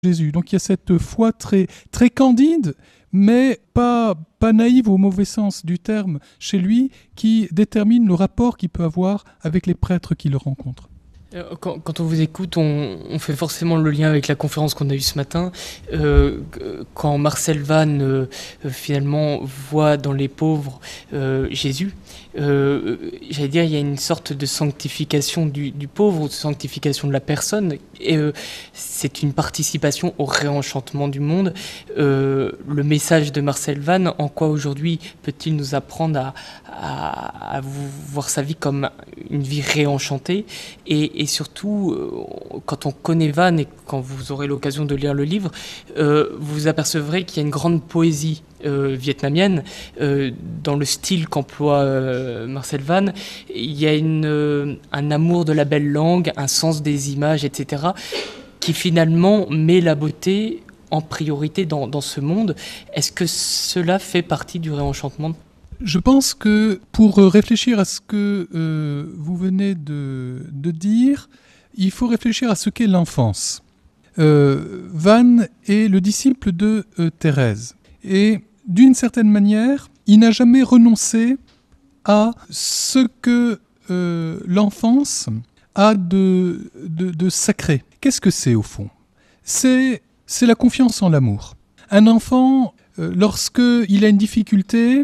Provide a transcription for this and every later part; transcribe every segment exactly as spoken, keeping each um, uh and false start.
Jésus. Donc il y a cette foi très, très candide, mais pas, pas naïve au mauvais sens du terme chez lui, qui détermine le rapport qu'il peut avoir avec les prêtres qu'il rencontre. Quand, quand on vous écoute, on, on fait forcément le lien avec la conférence qu'on a eue ce matin. Euh, quand Marcel Vann euh, finalement voit dans les pauvres euh, Jésus, euh, j'allais dire, il y a une sorte de sanctification du, du pauvre, de sanctification de la personne. Et euh, c'est une participation au réenchantement du monde. Euh, le message de Marcel Vann, en quoi aujourd'hui peut-il nous apprendre à, à, à voir sa vie comme une vie réenchantée et, et surtout, euh, quand on connaît Vann et quand vous aurez l'occasion de lire le livre, euh, vous apercevrez qu'il y a une grande poésie euh, vietnamienne euh, dans le style qu'emploie euh, Marcel Vann. Il y a une, euh, un amour de la belle langue, un sens des images, et cetera, qui finalement met la beauté en priorité dans, dans ce monde. Est-ce que cela fait partie du réenchantement ? Je pense que pour réfléchir à ce que euh, vous venez de, de dire, il faut réfléchir à ce qu'est l'enfance. Euh, Vann est le disciple de euh, Thérèse. Et d'une certaine manière, il n'a jamais renoncé à ce que euh, l'enfance a de, de, de sacré. Qu'est-ce que c'est au fond ? C'est, c'est la confiance en l'amour. Un enfant, euh, lorsqu'il a une difficulté,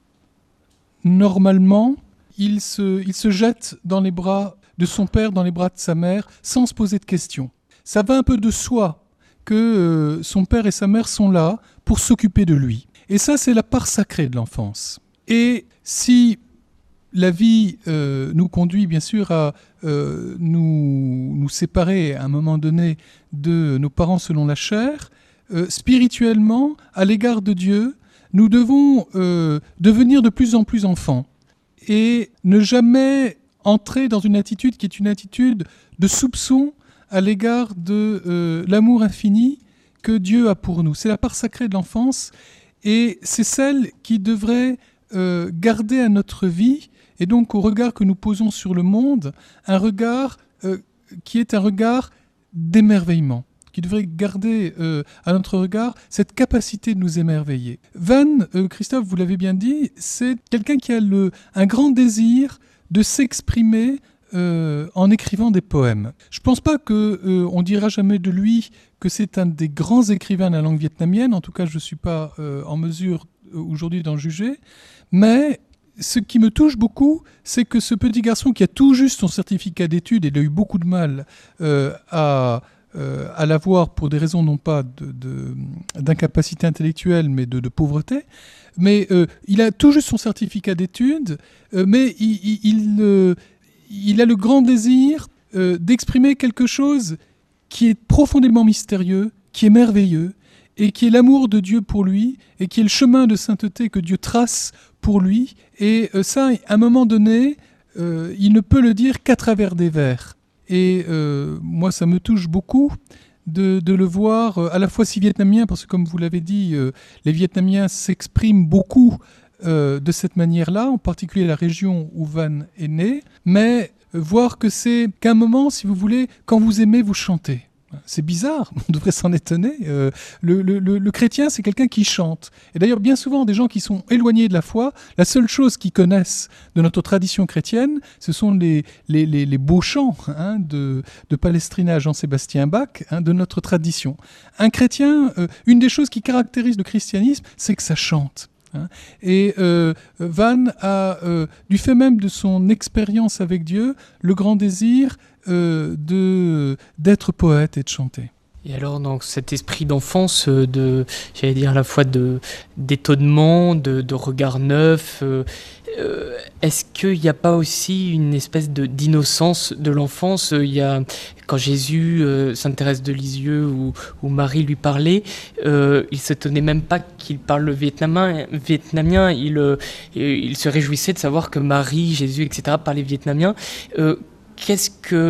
normalement, il se, il se jette dans les bras de son père, dans les bras de sa mère, sans se poser de questions. Ça va un peu de soi que euh, son père et sa mère sont là pour s'occuper de lui. Et ça, c'est la part sacrée de l'enfance. Et si la vie euh, nous conduit, bien sûr, à euh, nous, nous séparer à un moment donné de nos parents selon la chair, euh, spirituellement, à l'égard de Dieu, nous devons euh, devenir de plus en plus enfants et ne jamais entrer dans une attitude qui est une attitude de soupçon à l'égard de euh, l'amour infini que Dieu a pour nous. C'est la part sacrée de l'enfance et c'est celle qui devrait euh, garder à notre vie et donc au regard que nous posons sur le monde, un regard euh, qui est un regard d'émerveillement, qui devrait garder euh, à notre regard cette capacité de nous émerveiller. Vann, euh, Christophe, vous l'avez bien dit, c'est quelqu'un qui a le, un grand désir de s'exprimer euh, en écrivant des poèmes. Je ne pense pas qu'on euh, dira jamais de lui que c'est un des grands écrivains de la langue vietnamienne, en tout cas je ne suis pas euh, en mesure euh, aujourd'hui d'en juger, mais ce qui me touche beaucoup, c'est que ce petit garçon qui a tout juste son certificat d'études, et il a eu beaucoup de mal euh, à... Euh, à l'avoir pour des raisons non pas de, de, d'incapacité intellectuelle, mais de, de pauvreté. Mais euh, il a tout juste son certificat d'études, euh, mais il, il, il, euh, il a le grand désir euh, d'exprimer quelque chose qui est profondément mystérieux, qui est merveilleux, et qui est l'amour de Dieu pour lui, et qui est le chemin de sainteté que Dieu trace pour lui. Et euh, ça, à un moment donné, euh, il ne peut le dire qu'à travers des vers. Et euh, moi, ça me touche beaucoup de, de le voir euh, à la fois si vietnamien, parce que comme vous l'avez dit, euh, les Vietnamiens s'expriment beaucoup euh, de cette manière-là, en particulier la région où Vann est né, mais euh, voir que c'est qu'à un moment, si vous voulez, quand vous aimez, vous chantez. C'est bizarre, on devrait s'en étonner. Euh, le, le, le, le chrétien, c'est quelqu'un qui chante. Et d'ailleurs, bien souvent, des gens qui sont éloignés de la foi, la seule chose qu'ils connaissent de notre tradition chrétienne, ce sont les, les, les, les beaux chants hein, de, de Palestrina à Jean-Sébastien Bach, hein, de notre tradition. Un chrétien, euh, une des choses qui caractérise le christianisme, c'est que ça chante. Hein. Et euh, Vann a, euh, du fait même de son expérience avec Dieu, le grand désir euh, de, d'être poète et de chanter. Et alors, dans cet esprit d'enfance, de, j'allais dire à la fois de, d'étonnement, de, de regard neuf, euh, euh, est-ce qu'il n'y a pas aussi une espèce de, d'innocence de l'enfance ? Il y a, quand Jésus, euh, Sainte Thérèse de Lisieux ou, ou Marie lui parlait, euh, il ne s'étonnait même pas qu'il parle le vietnamien, vietnamien il, euh, il se réjouissait de savoir que Marie, Jésus, et cetera parlaient vietnamien. Euh, qu'est-ce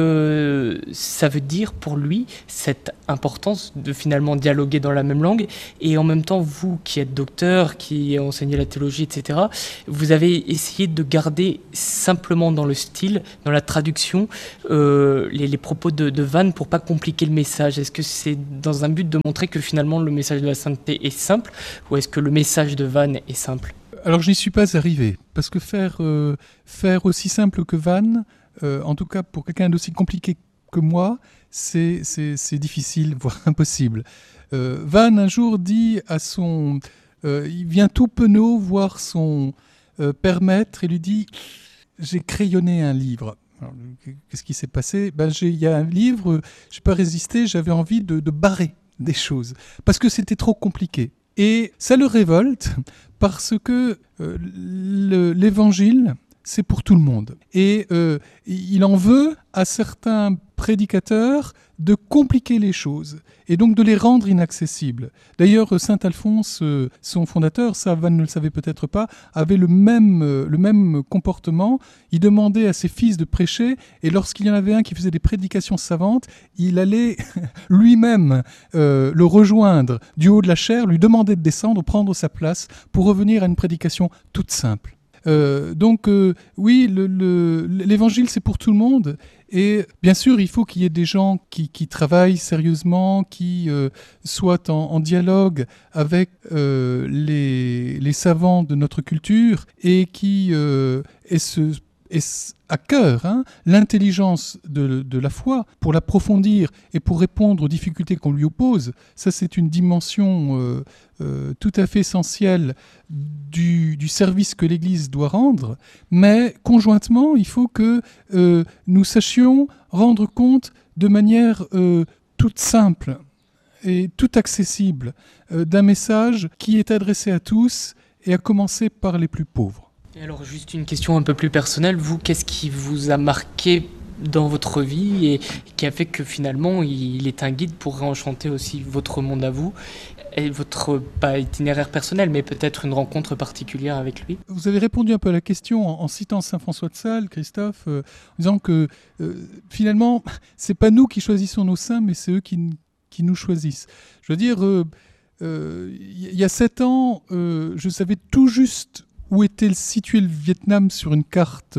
que ça veut dire pour lui, cette importance de finalement dialoguer dans la même langue? Et en même temps, vous qui êtes docteur, qui enseignez la théologie, et cetera, vous avez essayé de garder simplement dans le style, dans la traduction, euh, les, les propos de, de Vannes pour pas compliquer le message. Est-ce que c'est dans un but de montrer que finalement le message de la sainteté est simple, ou est-ce que le message de Vannes est simple? Alors je n'y suis pas arrivé, parce que faire, euh, faire aussi simple que Vannes, euh, en tout cas pour quelqu'un d'aussi compliqué que moi, c'est, c'est, c'est difficile, voire impossible. Euh, Vannes un jour dit à son... Euh, il vient tout penaud voir son euh, père maître et lui dit « J'ai crayonné un livre ». Alors, qu'est-ce qui s'est passé? Ben, j'ai, il y a un livre, je n'ai pas résisté, j'avais envie de, de barrer des choses, parce que c'était trop compliqué. Et ça le révolte parce que euh, le, l'évangile, c'est pour tout le monde. Et euh, il en veut à certains prédicateurs de compliquer les choses et donc de les rendre inaccessibles. D'ailleurs, saint Alphonse, euh, son fondateur, ça Vannes ne le savait peut-être pas, avait le même, euh, le même comportement. Il demandait à ses fils de prêcher et lorsqu'il y en avait un qui faisait des prédications savantes, il allait lui-même euh, le rejoindre du haut de la chaire, lui demander de descendre, prendre sa place pour revenir à une prédication toute simple. Euh, donc euh, oui, le, le, l'évangile c'est pour tout le monde et bien sûr il faut qu'il y ait des gens qui, qui travaillent sérieusement, qui euh, soient en, en dialogue avec euh, les, les savants de notre culture et qui euh, aient ce, aient à cœur hein, l'intelligence de, de la foi pour l'approfondir et pour répondre aux difficultés qu'on lui oppose. Ça c'est une dimension euh, euh, tout à fait essentielle du, du service que l'Église doit rendre, mais conjointement il faut que euh, nous sachions rendre compte de manière euh, toute simple et toute accessible euh, d'un message qui est adressé à tous et à commencer par les plus pauvres. Et alors juste une question un peu plus personnelle, vous, qu'est-ce qui vous a marqué dans votre vie et qui a fait que finalement il est un guide pour réenchanter aussi votre monde à vous et votre, pas itinéraire personnel, mais peut-être une rencontre particulière avec lui? Vous avez répondu un peu à la question en, en citant saint François de Sales, Christophe, euh, en disant que euh, finalement c'est pas nous qui choisissons nos saints, mais c'est eux qui, qui nous choisissent. Je veux dire, il euh, euh, y a sept ans, euh, je savais tout juste où était situé le Vietnam sur une carte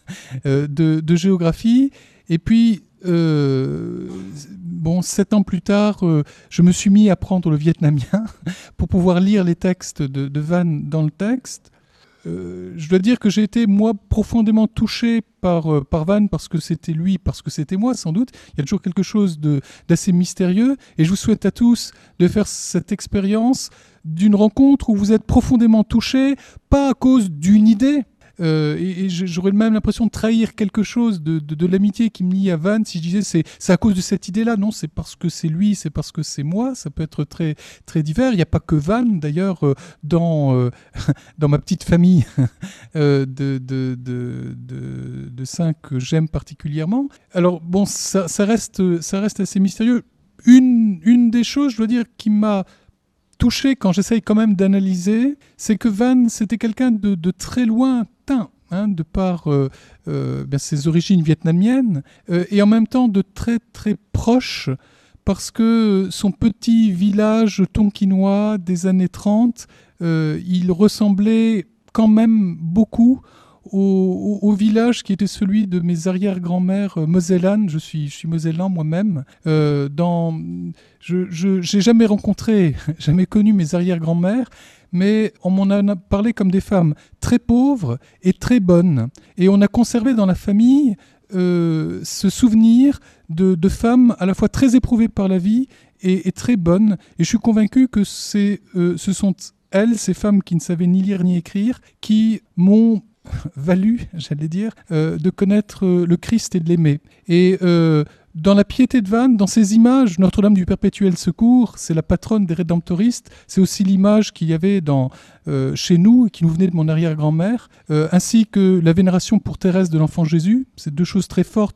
de, de géographie. Et puis, euh, bon, sept ans plus tard, euh, je me suis mis à apprendre le vietnamien pour pouvoir lire les textes de, de Vannes dans le texte. Euh, je dois dire que j'ai été, moi, profondément touché par, euh, par Vannes parce que c'était lui, parce que c'était moi, sans doute. Il y a toujours quelque chose de, d'assez mystérieux. Et je vous souhaite à tous de faire cette expérience d'une rencontre où vous êtes profondément touché, pas à cause d'une idée. Euh, et, et j'aurais même l'impression de trahir quelque chose de, de, de l'amitié qui me lie à Vannes si je disais c'est, c'est à cause de cette idée-là. Non, c'est parce que c'est lui, c'est parce que c'est moi. Ça peut être très, très divers. Il n'y a pas que Vannes, d'ailleurs, euh, dans, euh, dans ma petite famille euh, de, de, de, de, de saints que j'aime particulièrement. Alors, bon, ça, ça, reste, ça reste assez mystérieux. Une, une des choses, je dois dire, qui m'a touché quand j'essaye quand même d'analyser, c'est que Vannes, c'était quelqu'un de, de très lointain, hein, de par euh, euh, bien ses origines vietnamiennes, euh, et en même temps de très très proche, parce que son petit village tonkinois des années trente, euh, il ressemblait quand même beaucoup Au, au, au village qui était celui de mes arrière-grand-mères euh, mosellanes. Je suis, je suis mosellan moi-même. Euh, dans, je, je, j'ai jamais rencontré, jamais connu mes arrière-grand-mères, mais on m'en a parlé comme des femmes très pauvres et très bonnes. Et on a conservé dans la famille euh, ce souvenir de, de femmes à la fois très éprouvées par la vie et, et très bonnes. Et je suis convaincu que c'est, euh, ce sont elles, ces femmes qui ne savaient ni lire ni écrire, qui m'ont valu, j'allais dire, euh, de connaître euh, le Christ et de l'aimer. Et euh, dans la piété de Vannes, dans ces images, Notre-Dame du Perpétuel Secours, c'est la patronne des rédemptoristes, c'est aussi l'image qu'il y avait dans, euh, chez nous, qui nous venait de mon arrière-grand-mère, euh, ainsi que la vénération pour Thérèse de l'Enfant Jésus. C'est deux choses très fortes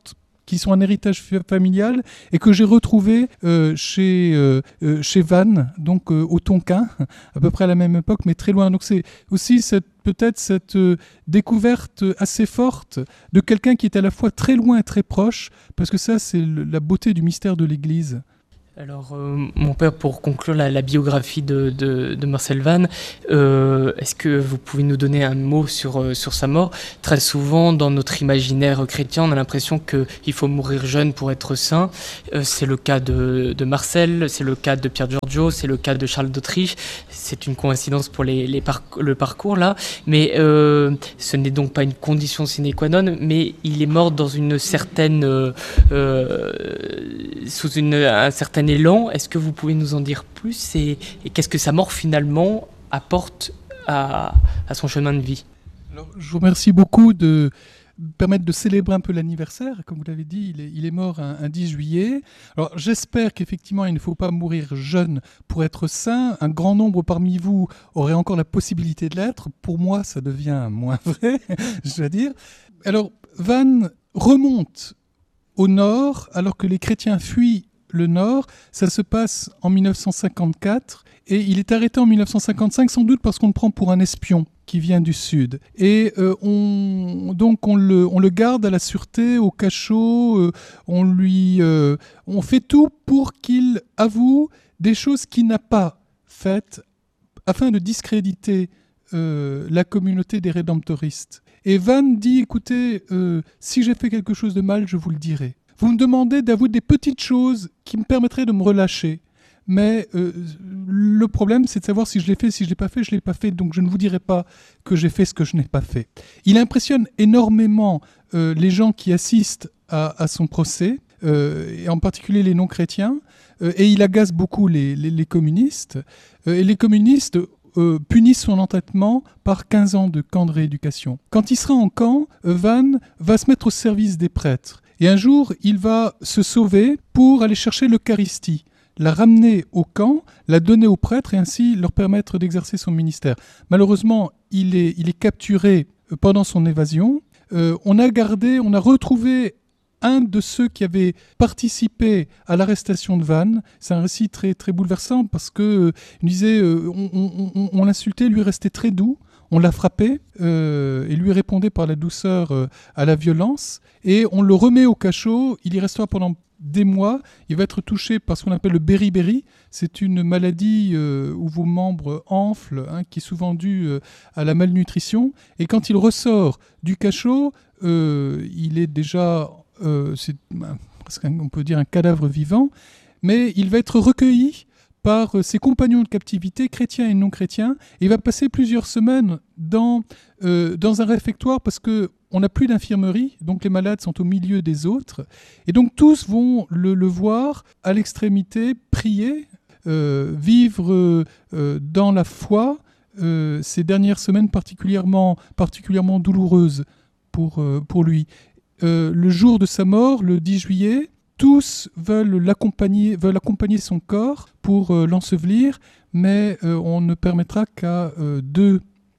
qui sont un héritage familial et que j'ai retrouvé euh, chez, euh, euh, chez Van, donc euh, au Tonkin, à peu près à la même époque, mais très loin. Donc c'est aussi cette, peut-être cette euh, découverte assez forte de quelqu'un qui est à la fois très loin et très proche, parce que ça, c'est le, la beauté du mystère de l'Église. Alors, euh, mon père, pour conclure la, la biographie de, de, de Marcel Van, euh, est-ce que vous pouvez nous donner un mot sur, euh, sur sa mort ? Très souvent, dans notre imaginaire chrétien, on a l'impression qu'il faut mourir jeune pour être saint. Euh, c'est le cas de, de Marcel, c'est le cas de Pierre Giorgio, c'est le cas de Charles d'Autriche. C'est une coïncidence pour les, les parc- le parcours, là. Mais euh, ce n'est donc pas une condition sine qua non, mais il est mort dans une certaine... Euh, euh, sous une, un certain élan. Est-ce que vous pouvez nous en dire plus et, et qu'est-ce que sa mort finalement apporte à, à son chemin de vie ? Alors, je vous remercie beaucoup de permettre de célébrer un peu l'anniversaire. Comme vous l'avez dit, il est, il est mort un, un dix juillet. Alors j'espère qu'effectivement il ne faut pas mourir jeune pour être saint. Un grand nombre parmi vous aurait encore la possibilité de l'être. Pour moi, ça devient moins vrai, je dois dire. Alors Van remonte au nord alors que les chrétiens fuient le nord. Ça se passe en mille neuf cent cinquante-quatre et il est arrêté en mille neuf cent cinquante-cinq sans doute parce qu'on le prend pour un espion qui vient du sud. Et euh, on, donc on le, on le garde à la sûreté, au cachot, euh, on, lui, euh, on fait tout pour qu'il avoue des choses qu'il n'a pas faites afin de discréditer euh, la communauté des rédemptoristes. Et Van dit, écoutez, euh, si j'ai fait quelque chose de mal, je vous le dirai. Vous me demandez d'avouer des petites choses qui me permettraient de me relâcher. Mais euh, le problème, c'est de savoir si je l'ai fait, si je ne l'ai pas fait, je ne l'ai pas fait. Donc je ne vous dirai pas que j'ai fait ce que je n'ai pas fait. Il impressionne énormément euh, les gens qui assistent à, à son procès, euh, et en particulier les non-chrétiens. Euh, et il agace beaucoup les, les, les communistes. Euh, et les communistes euh, punissent son entêtement par quinze ans de camp de rééducation. Quand il sera en camp, euh, Van va se mettre au service des prêtres. Et un jour, il va se sauver pour aller chercher l'Eucharistie, la ramener au camp, la donner aux prêtres et ainsi leur permettre d'exercer son ministère. Malheureusement, il est, il est capturé pendant son évasion. Euh, on a gardé, on a retrouvé un de ceux qui avaient participé à l'arrestation de Van. C'est un récit très, très bouleversant parce qu'il euh, disait euh, on, on, on, on l'insultait, lui restait très doux. On l'a frappé euh, et lui répondait par la douceur euh, à la violence. Et on le remet au cachot. Il y restera pendant des mois. Il va être touché par ce qu'on appelle le beriberi. C'est une maladie euh, où vos membres enflent, hein, qui est souvent due euh, à la malnutrition. Et quand il ressort du cachot, euh, il est déjà, euh, c'est, ben, presque un, on peut dire un cadavre vivant, mais il va être recueilli par ses compagnons de captivité, chrétiens et non chrétiens. Et il va passer plusieurs semaines dans, euh, dans un réfectoire parce qu'on n'a plus d'infirmerie, donc les malades sont au milieu des autres. Et donc tous vont le, le voir à l'extrémité, prier, euh, vivre euh, dans la foi, euh, ces dernières semaines particulièrement, particulièrement douloureuses pour, euh, pour lui. Euh, le jour de sa mort, le dix juillet, tous veulent l'accompagner, veulent accompagner son corps pour euh, l'ensevelir, mais euh, on ne permettra qu'à euh, deux,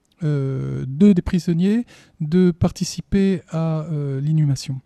euh, deux des prisonniers de participer à euh, l'inhumation.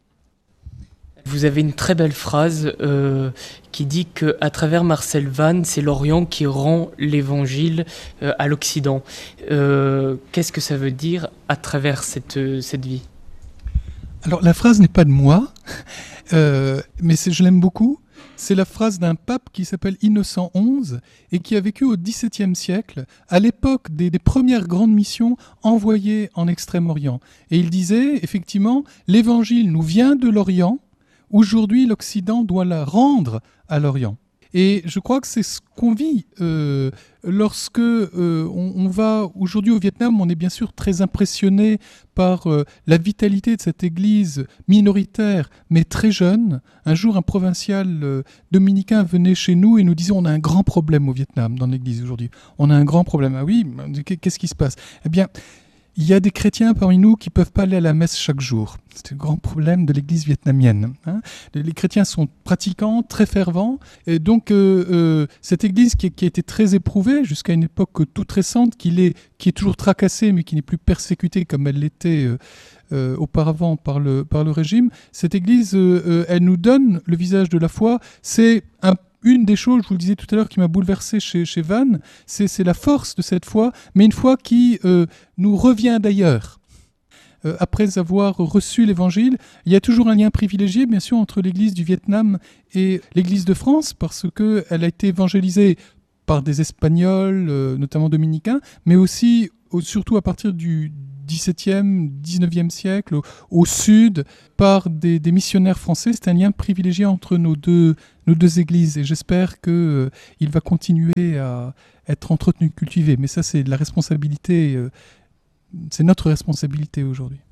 Vous avez une très belle phrase euh, qui dit qu'à travers Marcel Van, c'est l'Orient qui rend l'Évangile euh, à l'Occident. Euh, qu'est-ce que ça veut dire à travers cette, cette vie ? Alors la phrase n'est pas de moi, euh, mais c'est, je l'aime beaucoup. C'est la phrase d'un pape qui s'appelle Innocent onze et qui a vécu au dix-septième siècle, à l'époque des, des premières grandes missions envoyées en Extrême-Orient. Et il disait, effectivement, l'Évangile nous vient de l'Orient, aujourd'hui l'Occident doit la rendre à l'Orient. Et je crois que c'est ce qu'on vit euh, lorsque euh, on, on va aujourd'hui au Vietnam. On est bien sûr très impressionné par euh, la vitalité de cette église minoritaire, mais très jeune. Un jour, un provincial euh, dominicain venait chez nous et nous disait on a un grand problème au Vietnam dans l'église aujourd'hui. On a un grand problème. Ah oui, qu'est-ce qui se passe ? Eh bien, il y a des chrétiens parmi nous qui ne peuvent pas aller à la messe chaque jour. C'est le grand problème de l'église vietnamienne. Hein. Les, les chrétiens sont pratiquants, très fervents. Et donc, euh, euh, cette église qui, qui a été très éprouvée jusqu'à une époque toute récente, qui est, qui est toujours tracassée, mais qui n'est plus persécutée comme elle l'était euh, euh, auparavant par le, par le régime, cette église, euh, euh, elle nous donne le visage de la foi. C'est un Une des choses, je vous le disais tout à l'heure, qui m'a bouleversé chez, chez Vannes, c'est, c'est la force de cette foi, mais une foi qui euh, nous revient d'ailleurs. Euh, après avoir reçu l'Évangile, il y a toujours un lien privilégié, bien sûr, entre l'Église du Vietnam et l'Église de France, parce qu'elle a été évangélisée par des Espagnols, euh, notamment dominicains, mais aussi, au, surtout à partir du dix-septième, dix-neuvième siècle, au, au sud, par des, des missionnaires français. C'est un lien privilégié entre nos deux, nos deux églises. Et j'espère qu'il euh, va continuer à être entretenu, cultivé. Mais ça, c'est de la responsabilité, euh, c'est notre responsabilité aujourd'hui.